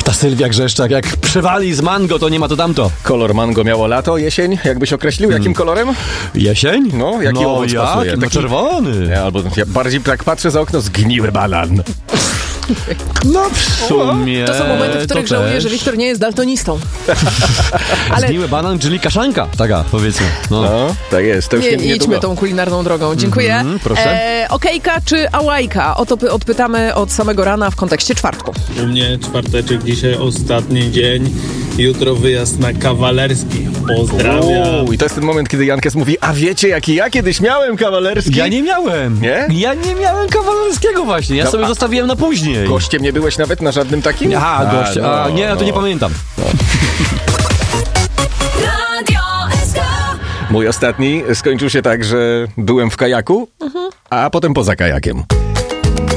Ta Sylwia Grzeszczak, jak przewali z mango, to nie ma to tamto. Kolor mango miało lato, jesień? Jakbyś określił, jakim kolorem? Jesień? No, jaki owoc pasuje? No czerwony. Nie, albo ja bardziej tak patrzę za okno, zgniły banan. No w sumie To są momenty, w których żałuję, że Wiktor nie jest daltonistą. Ale zgniły banan, czyli kaszanka. Taka, powiedzmy. No, tak jest. To już nie niedługo. idźmy tą kulinarną drogą. Dziękuję. proszę. Okejka czy ałajka? O to odpytamy od samego rana w kontekście czwartku. U mnie czwarteczek, dzisiaj ostatni dzień. Jutro wyjazd na Kawalerski. Pozdrawiam. I to jest ten moment, kiedy Jankes mówi, a wiecie, jaki ja kiedyś miałem kawalerski? Ja nie miałem. Nie? Ja nie miałem kawalerskiego właśnie. Ja No, sobie zostawiłem na później. Gościem nie byłeś nawet na żadnym takim? Aha, gość. Nie, ja to nie pamiętam. Mój ostatni skończył się tak, że byłem w kajaku, a potem poza kajakiem.